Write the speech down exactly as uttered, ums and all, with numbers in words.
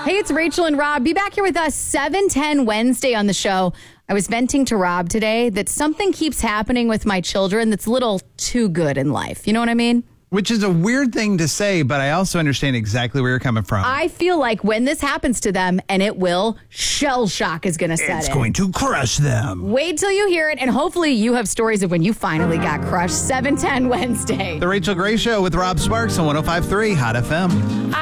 Hey, it's Rachel and Rob. Be back here with us seven ten Wednesday on the show. I was venting to Rob today that something keeps happening with my children that's a little too good in life. You know what I mean? Which is a weird thing to say, but I also understand exactly where you're coming from. I feel like when this happens to them, and it will, shell shock is going to set in. It's going to crush them. Wait till you hear it, and hopefully you have stories of when you finally got crushed. seven ten Wednesday. The Rachel Gray Show with Rob Sparks on one oh five point three Hot F M.